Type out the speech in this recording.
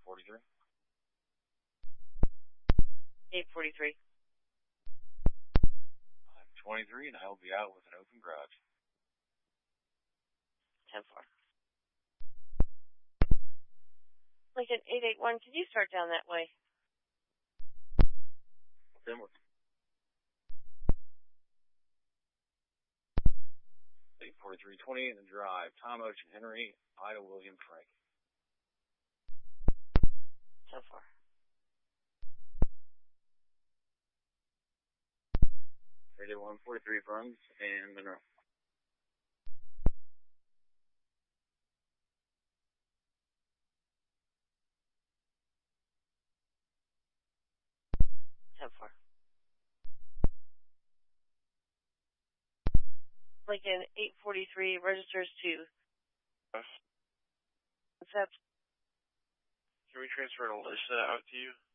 43. 843. I'm 23, and I will be out with an open garage. 10-4. Lincoln 881, can you start down that way? 10-4. 84320 in the drive. Tom Ocean Henry, Ida William Frank. 10-4. Radio 143 Burns and Monroe. 10-4. Lincoln 843 registers to. What's up? Can we transfer an Alicia out to you?